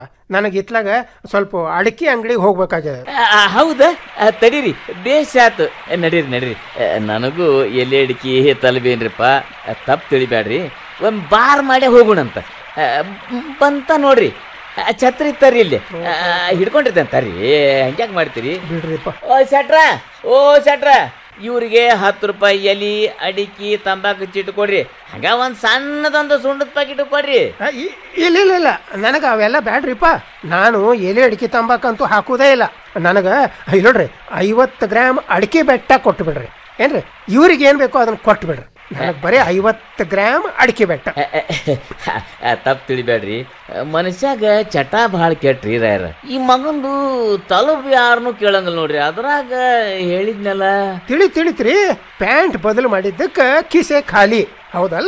ನನಗೆ ಇತ್ಲಾಗ ಸ್ವಲ್ಪ ಅಡಿಕೆ ಅಂಗಡಿಗೆ ಹೋಗ್ಬೇಕಾಗ್ಯದ. ಹೌದಾ? ತಡೀರಿ, ಬೇಷ್ ಆತು. ನಡೀರಿ ನಡೀರಿ. ನನಗೂ ಎಲೆ ಅಡಿಕೆ ತಲಬೇನ್ರಿಪ್ಪ, ತಪ್ಪು ತಿಳಿಬ್ಯಾಡ್ರಿ. ಒಂದು ಬಾರ್ ಮಾಡೇ ಹೋಗೋಣಂತ. ಬಂತ ನೋಡ್ರಿ, ಛತ್ರಿ ತರ್ರಿ, ಇಲ್ಲಿ ಹಿಡ್ಕೊಂಡಿರ್ತೇನೆ ತರ್ರಿ. ಹಂಗ್ಯಾಕೆ ಮಾಡ್ತೀರಿ ಬಿಡ್ರಿಪ್ಪ. ಓ ಶೆಟ್ರ ಇವ್ರಿಗೆ 10 ರೂಪಾಯಿ ಎಲಿ ಅಡಿಕೆ ತಂಬಾಕು ಚೀಟು ಕೊಡ್ರಿ. ಹಂಗ ಒಂದು ಸಣ್ಣದೊಂದು ಸುಂಡದ ಪ್ಯಾಕೆಟ್ ಕೊಡ್ರಿ. ಇಲ್ಲ ಇಲ್ಲ ಇಲ್ಲ, ನನಗೆ ಅವೆಲ್ಲ ಬ್ಯಾಡ್ರಿಪ್ಪ. ನಾನು ಎಲೆ ಅಡಿಕೆ ತಂಬಾಕಂತೂ ಹಾಕೋದೇ ಇಲ್ಲ. ನನಗೆ ನೋಡ್ರಿ 50 ಗ್ರಾಮ್ ಅಡಿಕೆ ಬೆಟ್ಟ ಕೊಟ್ಟು ಬಿಡ್ರಿ. ಏನ್ರಿ ಇವ್ರಿಗೆ ಏನು ಬೇಕೋ ಅದನ್ನು ಕೊಟ್ಟು ಬಿಡ್ರಿ. ನನಗೆ ಬರೀ 50 ಗ್ರಾಮ್ ಅಡಿಕೆ ಬೆಟ್ಟ. ತಪ್ಪು ತಿಳಿಬೇಡ್ರಿ, ಮನುಷ್ಯಾಗ ಚಟ ಭಾಳ ಕೆಟ್ರಿ ರಾಯರ. ಈ ಮಗಂದು ತಲಬ್ ಯಾರನ್ನೂ ಕೇಳಂಗಿಲ್ಲ ನೋಡ್ರಿ. ಅದ್ರಾಗ ಹೇಳಿದ್ನಲ್ಲ, ತಿಳಿತ್ರಿ, ಪ್ಯಾಂಟ್ ಬದಲು ಮಾಡಿದ್ದಕ್ಕೆ ಕಿಸೆ ಖಾಲಿ, ಹೌದಲ್ಲ?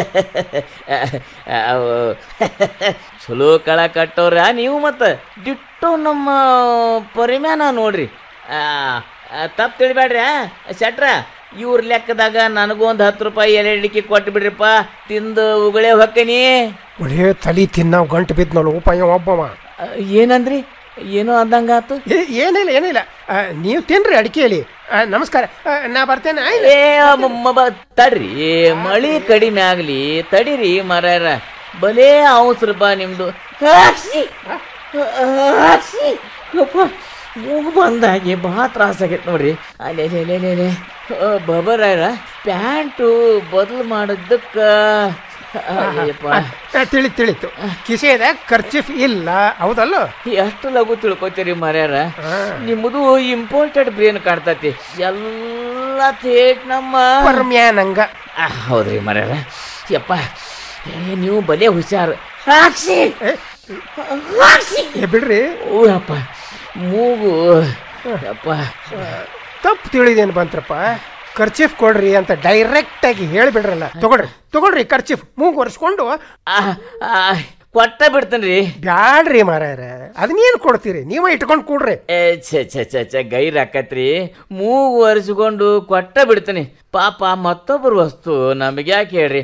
ಚಲೋ ಕಳ ಕಟ್ಟೋರ ನೀವು. ಮತ್ತು ದಿಟ್ಟು ನಮ್ಮ ಪರಿಮ್ಯಾನ ನೋಡ್ರಿ. ತಪ್ಪು ತಿಳಿಬೇಡ್ರಿ ಶೆಟ್ರ. ಇವ್ರ ಲೆಕ್ಕದಾಗ ನನಗೂ ಒಂದು 10 ರೂಪಾಯಿ ಎಲೆ ಅಡಿಕೆ ಕೊಟ್ಟು ಬಿಡ್ರಿಪ್ಪ, ತಿಂದು ಉಗಳೇ ಹೊಕ್ಕನಿ. ಒಳ್ಳೆ ತಲಿ ತಿನ್ನ ಗಂಟು ಬಿದ್ದು ನೋಡು ಉಪಾಯ ಒಬ್ಬವ. ಏನಂದ್ರಿ? ಏನೋ ಅಂದಂಗಾತು. ಏನಿಲ್ಲ, ನೀವು ತಿನ್ರಿ ಅಡಿಕೆಯಲ್ಲಿ. ನಮಸ್ಕಾರ, ನಾ ಬರ್ತೇನೆ. ತಡ್ರಿ, ಮಳಿ ಕಡಿಮೆ ಆಗ್ಲಿ ತಡೀರಿ ಮಾರಾಯರ. ಬಲೇ ಅವಸರಪ್ಪ ನಿಮ್ದು. ಮೂಗು ಬಂದಾಗಿ ಭಾಳ ತ್ರಾಸಾಗೈತೆ ನೋಡ್ರಿ. ಅಲ್ಲೇ ಬಬರಾಯರ, ಪ್ಯಾಂಟು ಬದಲು ಮಾಡಿದ್ದಕ್ಕೆ ತಿಳಿತು. ಕಿಸೆದಾಗ ಖರ್ಚಿಫ್ ಇಲ್ಲ, ಹೌದಲ್ಲ? ಎಷ್ಟು ಲಘು ತಿಳ್ಕೊತೀರಿ ಮಾರ್ಯಾರ. ನಿಮ್ಮದು ಇಂಪೋರ್ಟೆಡ್ ಬ್ರೇನ್ ಕಾಣ್ತತಿ. ಎಲ್ಲ ಥೇಟ್ ನಮ್ಮ ಪರ್ಮ್ಯಾನಂಗ. ಹೌದ್ರಿ ಮಾರ್ಯಾರ. ಯಪ್ಪ, ನೀವು ಬಲೇ ಹುಷಾರು. ಬಿಡ್ರಿ. ಓ ಅಪ್ಪ, ಮೂಗು ಅಪ್ಪ. ತಪ್ಪು ತಿಳಿದೇನು ಬಂತ್ರಪ್ಪ. ಖರ್ಚಿಫ್ ಕೊಡ್ರಿ ಅಂತ ಡೈರೆಕ್ಟ್ ಆಗಿ ಹೇಳಿಬಿಡ್ರಲ್ಲ. ತಗೊಳ್ರಿ ಖರ್ಚಿಫ್. ಮೂಗು ಒರೆಸ್ಕೊಂಡು ಕೊಟ್ಟ ಬಿಡ್ತೇನ್ರಿ. ಬ್ಯಾಡ್ರಿ ಮಾರಾಯರ, ಅದನ್ನೇನು ಕೊಡ್ತೀರಿ? ನೀವೇ ಇಟ್ಕೊಂಡು ಕೂಡ್ರಿ. ಗೈರ್ ಹಾಕತ್ರಿ. ಮೂಗು ಒರೆಸ್ಕೊಂಡು ಕೊಟ್ಟ ಬಿಡ್ತೀನಿ. ಪಾಪ ಮತ್ತೊಬ್ಬರು ವಸ್ತು ನಮಗೆ ಯಾಕೆ ಹೇಳ್ರಿ.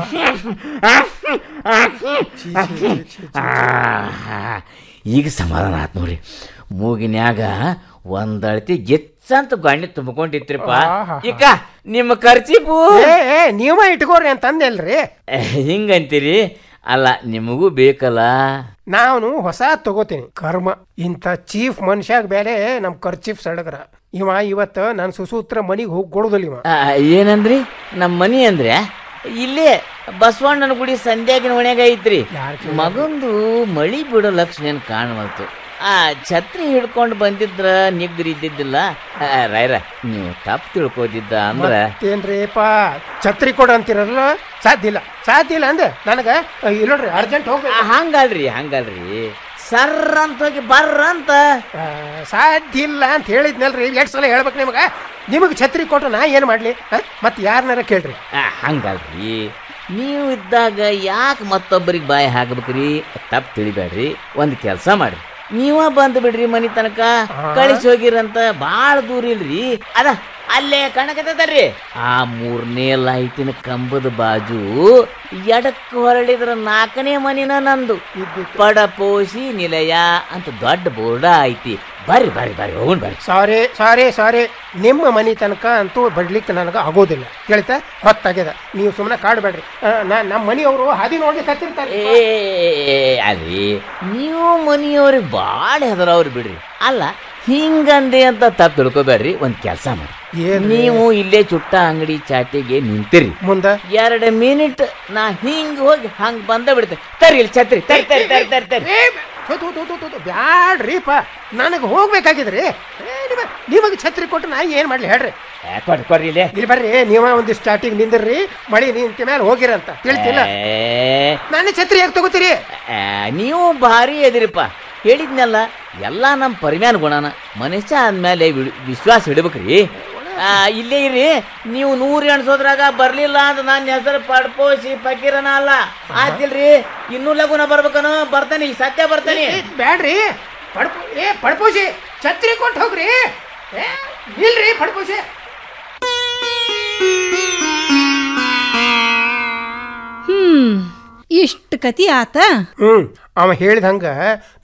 ಈಗ ಸಮಾಧಾನ ಆತ್ ನೋಡ್ರಿ. ಮೂಗಿನ್ಯಾಗ ಒಂದಳತಿ ಗೆಚ್ಚಂತ ಗಾಣಿ ತುಂಬಿಕೊಂಡಿತ್ರಿಪ್ಪ. ಈಗ ನಿಮ್ಮ ಖರ್ಚಿಪು ನೀವೇ ಇಟ್ಕೋರಿ ಅಂತಂದೆಲ್ರಿ. ಹಿಂಗಂತೀರಿ? ಅಲ್ಲ, ನಿಮಗೂ ಬೇಕಲ್ಲ. ನಾನು ಹೊಸ ತಗೋತೀನಿ. ಕರ್ಮ, ಇಂಥ ಚೀಫ್ ಮನುಷ್ಯಾಗ ಬೇರೆ ನಮ್ ಖರ್ಚಿಫ್ ಸಡಗರ. ಇವತ್ತು ನಾನು ಸುಸೂತ್ರ ಮನಿಗೆ ಹೋಗಿ ಕೊಡುದಿಲ್ಲ ಇವ. ಏನಂದ್ರಿ? ನಮ್ಮ ಮನಿ ಅಂದ್ರೆ ಇಲ್ಲೇ ಬಸವಣ್ಣನ ಗುಡಿ ಸಂಧ್ಯಾಗಿನ ಒಣಗ ಐತ್ರಿ. ಮಗಂದು ಮಳಿ ಬಿಡೋ ಲಕ್ಷಣ ಏನು ಕಾಣವಲ್ತು. ಛತ್ರಿ ಹಿಡ್ಕೊಂಡು ಬಂದಿದ್ರ ನಿಗ್ರಿ ಇದ್ದಿದ್ದಿಲ್ಲ. ರಾಯ್ರ, ನೀವು ತಪ್ಪು ತಿಳ್ಕೋದಿದ್ದ ಅಂದ್ರ ಏನ್ರಿಪ್ಪ, ಛತ್ರಿ ಕೊಡು ಅಂತಿರಲ್ಲ. ಸಾಧ್ಯ ಇಲ್ಲ ಅಂದೆ ನನಗ. ನೋಡ್ರಿ, ಅರ್ಜೆಂಟ್ ಹೋಗ್ಬೇಕು. ಹಂಗಲ್ರಿ ಸರ್ರ ಅಂತ ಹೋಗಿ ಬರ್ರ ಅಂತ. ಸಾಧ್ಯ ಇಲ್ಲ ಅಂತ ಹೇಳಿದ್ನಲ್ರಿ. 2 ಸಲ ಹೇಳ್ಬೇಕು ನಿಮಗೆ ಛತ್ರಿ ಕೊಟ್ಟು ನಾ ಏನು ಮಾಡ್ಲಿ? ಮತ್ತೆ ಯಾರನ್ನಾರ ಕೇಳ್ರಿ. ಹಂಗಲ್ರಿ, ನೀವು ಇದ್ದಾಗ ಯಾಕೆ ಮತ್ತೊಬ್ಬರಿಗೆ ಬಾಯಿ ಹಾಕಬೇಕ್ರಿ? ತಪ್ಪು ತಿಳಿಬೇಡ್ರಿ. ಒಂದು ಕೆಲಸ ಮಾಡ್ರಿ, ನೀವ ಬಂದು ಬಿಡ್ರಿ ಮನಿ ತನಕ. ಕಳಿಸಿ ಹೋಗಿರಂತ ಭಾಳ ದೂರ ಇಲ್ರಿ. ಅಲ್ಲೇ ಕಣಕತ್ತದ್ರಿ. ಆ 3ನೇ ಲೈಟಿನ ಕಂಬದ ಬಾಜು ಎಡಕ್ಕೆ ಹೊರಳಿದ್ರ 4ನೇ ಮನಿನ ನಂದು. ಪಡಪೋಷಿ ನಿಲಯ ಅಂತ ದೊಡ್ಡ ಬೋರ್ಡ ಐತಿ. ಬರ್ರಿ ಹೋಗೋಣ ಬರ್ರಿ. ಸಾರಿ, ನಿಮ್ಮ ಮನಿ ತನಕ ಅಂತೂ ಬಡ್ಲಿಕ್ಕೆ ನನಗೆ ಆಗೋದಿಲ್ಲ. ಕೇಳ್ತಾ ಹೊತ್ತಾಗ್ಯದ. ನೀವು ಸುಮ್ಮನೆ ಕಾಡ್ಬೇಡ್ರಿ. ನಮ್ಮ ಮನಿಯವರು ಹಾದಿ ನೋಡಿ ಕತ್ತಿರ್ತಾರೆ. ಅದೇ ನೀವು ಮನಿಯವ್ರಿಗೆ ಭಾಳ ಹೆದರವ್ರು ಬಿಡ್ರಿ. ಅಲ್ಲ, ಹಿಂಗಂದೆ ಅಂತ ತಪ್ಪು ತಿಳ್ಕೊಬೇಡ್ರಿ. ಒಂದು ಕೆಲಸ ಮಾಡಿ, ನೀವು ಇಲ್ಲೇ ಚುಟ್ಟ ಅಂಗಡಿ ಚಾಟಿಗೆ ನಿಂತಿರಿ. ಮುಂದೆ 2 ಮಿನಿಟ್ ನಾ ಹಿಂಗ್ ಹೋಗಿ ಹಂಗ್ ಬಂದ ಬಿಡ್ತೇನೆ. ತರಿ ಇಲ್ಲಿ ಛತ್ರಿ, ತರಿ. ಬ್ಯಾಡ್ರಿಪ್ಪ, ನನಗೆ ಹೋಗ್ಬೇಕಾಗಿದ್ರಿ. ನಿಮಗೆ ಛತ್ರಿ ಕೊಟ್ಟು ನಾ ಏನು ಮಾಡ್ಲಿ ಹೇಳ್ರಿ? ಕೊಡ್ರಿ ಇಲ್ಲಿ ಬರ್ರಿ. ನೀವ ಒಂದು ಸ್ಟಾರ್ಟಿಂಗ್ ನಿಂದಿರ್ರಿ. ಮಳಿ ನಿಂತ ಮೇಲೆ ಹೋಗಿರಂತ ತಿಳಿತಿಲ್ಲ. ನಾನು ಛತ್ರಿ ಯಾಕೆ ತಗೋತೀರಿ? ನೀವು ಭಾರಿ ಎದಿರಿಪ್ಪ. ಹೇಳಿದ್ನಲ್ಲ, ಎಲ್ಲ ನಮ್ಮ ಪರಿಮ್ಯಾನ ಗುಣನ. ಮನುಷ್ಯ ಅಂದಮೇಲೆ ವಿಶ್ವಾಸ ಇಡ್ಬೇಕ್ರಿ. ಇಲ್ಲೇ ಇರಿ. ನೀವು 100 ಎಣ್ಸೋದ್ರಾಗ ಬರ್ಲಿಲ್ಲ ಅಂತ ನನ್ನ ಹೆಸರು ಪಡ್ಪೋಸಿ ಫಕೀರನ ಅಲ್ಲ. ಆತಿಲ್ರಿ, ಇನ್ನೂ ಲಗುನ ಬರ್ಬೇಕನು. ಬರ್ತಾನೆ, ಈಗ ಸತ್ಯ ಬರ್ತಾನೆ. ಬ್ಯಾಡ್ರಿ, ಪಡ್ಪೋಸಿ ಛತ್ರಿ ಕೊಟ್ಟು ಹೋಗ್ರಿ. ಇಲ್ರಿ ಪಡ್ಪೋಸಿ. ಇಷ್ಟು ಕತಿ ಆತ. ಅವ ಹೇಳಿದಂಗ